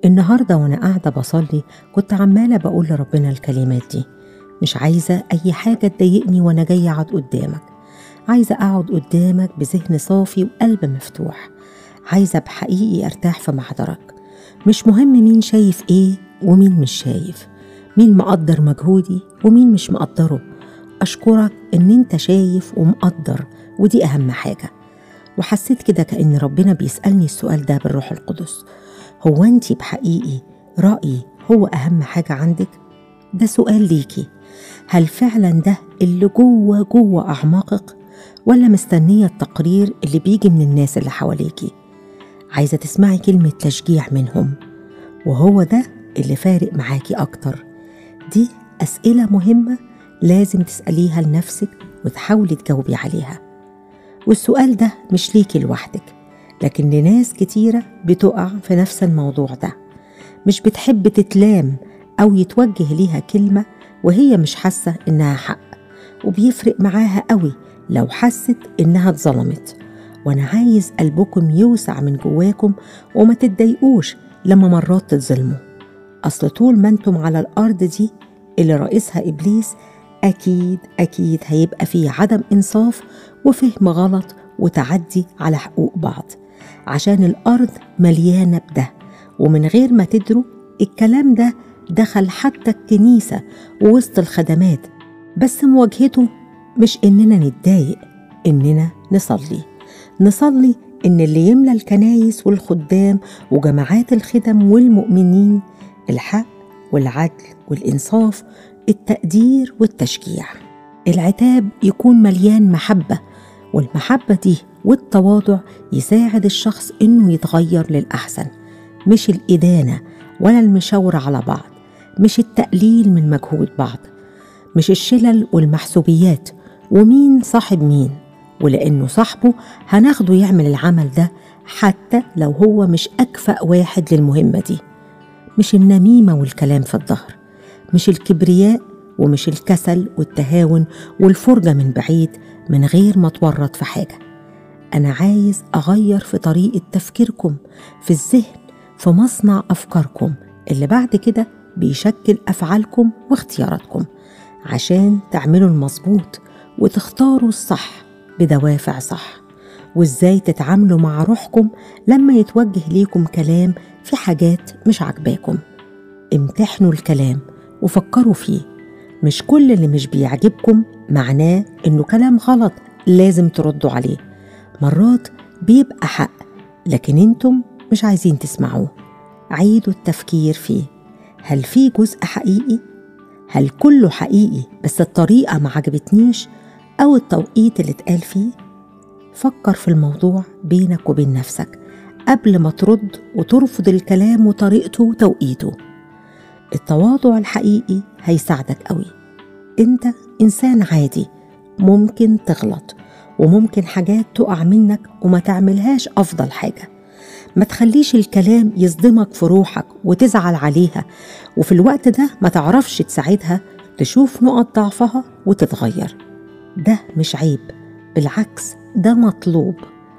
النهاردة وأنا قاعدة بصلي كنت عمالة بقول لربنا الكلمات دي: مش عايزة أي حاجة تضايقني وأنا جاية أقعد قدامك، عايزة أقعد قدامك بذهن صافي وقلب مفتوح، عايزة بحقيقي أرتاح في محضرك. مش مهم مين شايف إيه ومين مش شايف، مين مقدر مجهودي ومين مش مقدره. أشكرك إن أنت شايف ومقدر، ودي أهم حاجة. وحسيت كده كأن ربنا بيسألني السؤال ده بالروح القدس: هو أنتي بحقيقي رأيي هو أهم حاجة عندك؟ ده سؤال ليكي. هل فعلا ده اللي جوه أعماقك، ولا مستنية التقرير اللي بيجي من الناس اللي حواليكي؟ عايزة تسمعي كلمة تشجيع منهم، وهو ده اللي فارق معاكي أكتر. دي أسئلة مهمة لازم تسأليها لنفسك وتحاولي تجاوبي عليها. والسؤال ده مش ليكي لوحدك، لكن لناس كتيرة بتقع في نفس الموضوع ده، مش بتحب تتلام أو يتوجه ليها كلمة وهي مش حاسة إنها حق، وبيفرق معاها قوي لو حست إنها اتظلمت. وأنا عايز قلبكم يوسع من جواكم وما تتضايقوش لما مرات تتظلموا. أصل طول ما انتم على الأرض دي اللي رئيسها إبليس، أكيد هيبقى فيه عدم إنصاف وفهم غلط وتعدي على حقوق بعض، عشان الأرض مليانة بده. ومن غير ما تدروا الكلام ده دخل حتى الكنيسة ووسط الخدمات، بس مواجهته مش إننا نتضايق، إننا نصلي إن اللي يملى الكنايس والخدام وجماعات الخدم والمؤمنين الحق والعدل والإنصاف، التقدير والتشجيع. العتاب يكون مليان محبة، والمحبة دي والتواضع يساعد الشخص إنه يتغير للأحسن، مش الإدانة ولا المشاورة على بعض، مش التقليل من مجهود بعض، مش الشلل والمحسوبيات ومين صاحب مين، ولأنه صاحبه هناخده يعمل العمل ده حتى لو هو مش أكفأ واحد للمهمة دي. مش النميمة والكلام في الظهر، مش الكبرياء ومش الكسل والتهاون والفرجة من بعيد من غير ما تورط في حاجة. أنا عايز أغير في طريقة تفكيركم، في الذهن، في مصنع أفكاركم اللي بعد كده بيشكل أفعالكم واختياراتكم، عشان تعملوا المظبوط وتختاروا الصح بدوافع صح. وإزاي تتعاملوا مع روحكم لما يتوجه ليكم كلام في حاجات مش عجباكم. امتحنوا الكلام وفكروا فيه، مش كل اللي مش بيعجبكم معناه إنه كلام غلط لازم تردوا عليه. مرات بيبقى حق لكن انتم مش عايزين تسمعوه. عيدوا التفكير فيه، هل في جزء حقيقي؟ هل كله حقيقي بس الطريقة ما عجبتنيش أو التوقيت اللي اتقال فيه؟ فكر في الموضوع بينك وبين نفسك قبل ما ترد وترفض الكلام وطريقته وتوقيته. التواضع الحقيقي هيساعدك قوي. انت إنسان عادي، ممكن تغلط وممكن حاجات تقع منك وما تعملهاش أفضل حاجة. ما تخليش الكلام يصدمك في روحك وتزعل عليها، وفي الوقت ده ما تعرفش تساعدها تشوف نقط ضعفها وتتغير. ده مش عيب، بالعكس ده مطلوب.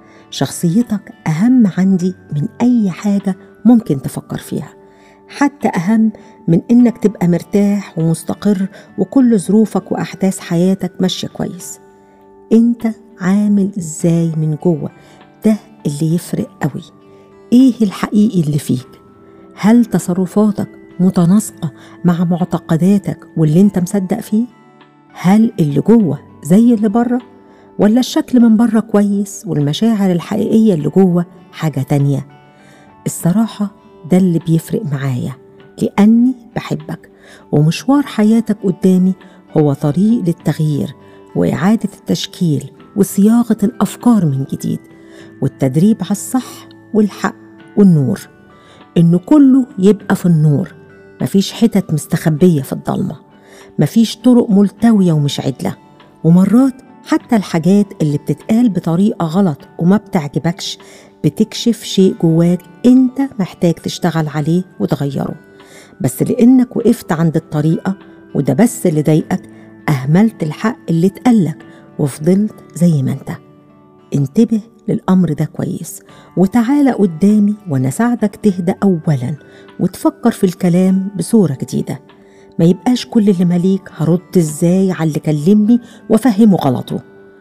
شخصيتك أهم عندي من أي حاجة ممكن تفكر فيها، حتى أهم من إنك تبقى مرتاح ومستقر وكل ظروفك وأحداث حياتك ماشية كويس. انت عامل ازاي من جوه، ده اللي يفرق قوي. ايه الحقيقي اللي فيك؟ هل تصرفاتك متناسقة مع معتقداتك واللي انت مصدق فيه؟ هل اللي جوه زي اللي بره، ولا الشكل من بره كويس والمشاعر الحقيقية اللي جوه حاجة تانية؟ الصراحة ده اللي بيفرق معايا، لأني بحبك ومشوار حياتك قدامي هو طريق للتغيير وإعادة التشكيل وصياغة الأفكار من جديد، والتدريب على الصح والحق والنور، إنه كله يبقى في النور. مفيش حتت مستخبية في الضلمة، مفيش طرق ملتوية ومش عدلة. ومرات حتى الحاجات اللي بتتقال بطريقة غلط وما بتعجبكش بتكشف شيء جواك انت محتاج تشتغل عليه وتغيره، بس لأنك وقفت عند الطريقة وده بس اللي ضايقك، أهملت الحق اللي اتقالك وفضلت زي ما انت. انتبه للأمر ده كويس، وتعالى قدامي وأنا ساعدك تهدى أولا وتفكر في الكلام بصورة جديدة. ما يبقاش كل اللي مليك هرد إزاي على اللي كلمني وفهمه غلطه.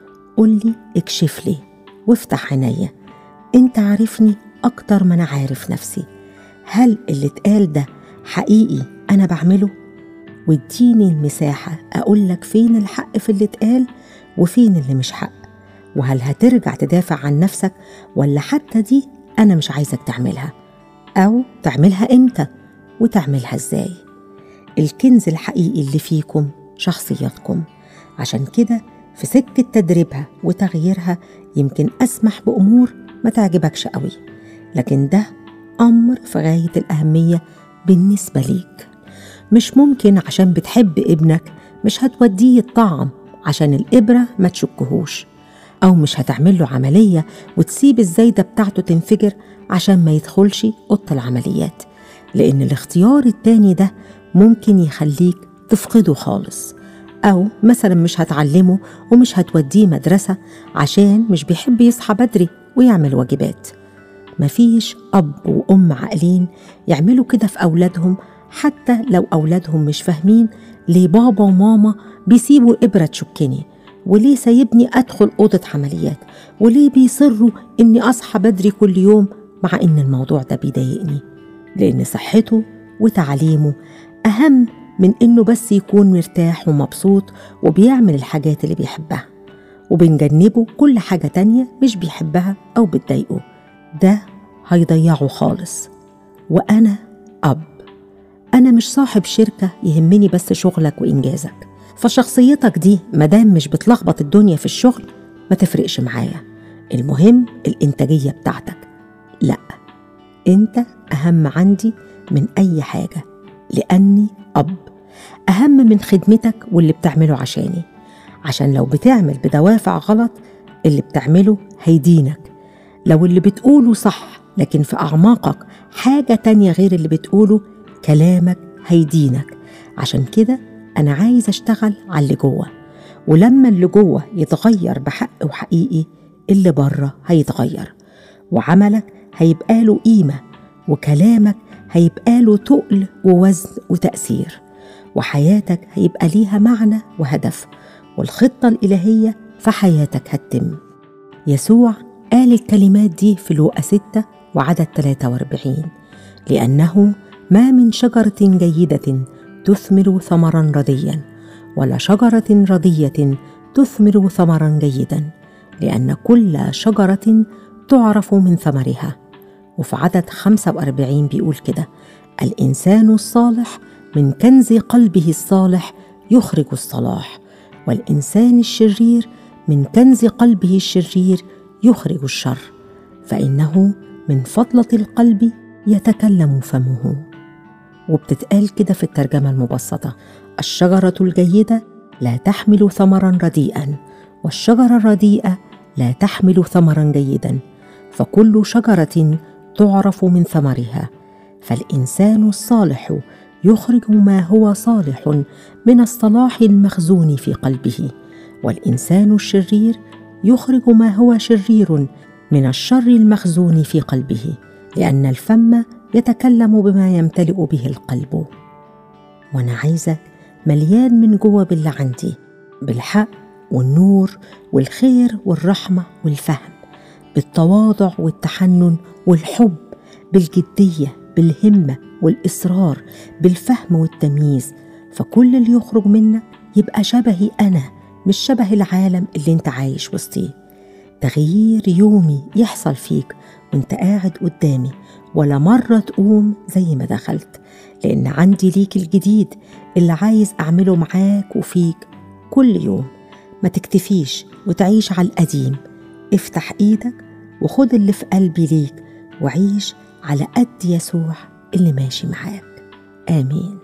قولي اكشف لي وافتح عينيا، انت عارفني أكتر ما أنا عارف نفسي. هل اللي اتقال ده حقيقي أنا بعمله؟ واديني المساحة أقولك فين الحق في اللي اتقال وفين اللي مش حق، وهل هترجع تدافع عن نفسك ولا حتى دي أنا مش عايزك تعملها، أو تعملها إمتى وتعملها إزاي. الكنز الحقيقي اللي فيكم شخصياتكم، عشان كده في سكة تدريبها وتغييرها يمكن أسمح بأمور ما تعجبكش قوي، لكن ده أمر في غاية الأهمية بالنسبة ليك. مش ممكن عشان بتحب ابنك مش هتوديه يتطعم عشان الإبرة ما تشكهوش، أو مش هتعمل له عملية وتسيب الزايدة بتاعته تنفجر عشان ما يدخلش أوضة العمليات، لأن الاختيار التاني ده ممكن يخليك تفقده خالص. أو مثلا مش هتعلمه ومش هتوديه مدرسة عشان مش بيحب يصحى بدري ويعمل واجبات. مفيش أب وأم عاقلين يعملوا كده في أولادهم، حتى لو أولادهم مش فاهمين ليه بابا وماما بيسيبوا الإبرة تشكني، وليه سايبني أدخل أوضة عمليات، وليه بيصروا إني أصحى بدري كل يوم مع إن الموضوع ده بيضايقني. لأن صحته وتعليمه أهم من إنه بس يكون مرتاح ومبسوط وبيعمل الحاجات اللي بيحبها، وبنجنبه كل حاجة تانية مش بيحبها أو بتضايقه. ده هيضيعه خالص. وأنا أب، أنا مش صاحب شركة يهمني بس شغلك وإنجازك، فشخصيتك دي مدام مش بتلخبط الدنيا في الشغل ما تفرقش معايا، المهم الإنتاجية بتاعتك. لأ، أنت أهم عندي من أي حاجة، لأني أب. أهم من خدمتك واللي بتعمله عشاني، عشان لو بتعمل بدوافع غلط اللي بتعمله هيدينك. لو اللي بتقوله صح لكن في أعماقك حاجة تانية غير اللي بتقوله، كلامك هيدينك. عشان كده أنا عايز أشتغل على اللي جوه، ولما اللي جوه يتغير بحق وحقيقي اللي بره هيتغير، وعملك هيبقى له قيمة، وكلامك هيبقى له تقل ووزن وتأثير، وحياتك هيبقى ليها معنى وهدف، والخطة الإلهية في حياتك هتتم. يسوع قال الكلمات دي في لوقا 6 وعدد 43: لأنه ما من شجرة جيدة تثمر ثمرا رديا، ولا شجرة ردية تثمر ثمرا جيدا، لأن كل شجرة تعرف من ثمرها. وفي عدد 45 بيقول كده: الإنسان الصالح من كنز قلبه الصالح يخرج الصلاح، والإنسان الشرير من كنز قلبه الشرير يخرج الشر، فإنه من فضلة القلب يتكلم فمه. وبتتقال كده في الترجمة المبسطة: الشجرة الجيدة لا تحمل ثمرا رديئا، والشجرة الرديئة لا تحمل ثمرا جيدا، فكل شجرة تعرف من ثمرها. فالإنسان الصالح يخرج ما هو صالح من الصلاح المخزون في قلبه، والإنسان الشرير يخرج ما هو شرير من الشر المخزون في قلبه، لأن الفم يتكلم بما يمتلئ به القلب. وأنا عايزك مليان من جوه باللي عندي، بالحق والنور والخير والرحمة والفهم، بالتواضع والتحنن والحب، بالجدية، بالهمة والإصرار، بالفهم والتمييز. فكل اللي يخرج منك يبقى شبهي أنا، مش شبه العالم اللي انت عايش وسطيه. تغيير يومي يحصل فيك وانت قاعد قدامي، ولا مرة تقوم زي ما دخلت، لأن عندي ليك الجديد اللي عايز أعمله معاك وفيك كل يوم. ما تكتفيش وتعيش على القديم، افتح ايدك وخد اللي في قلبي ليك، وعيش على قد يسوع اللي ماشي معاك. آمين.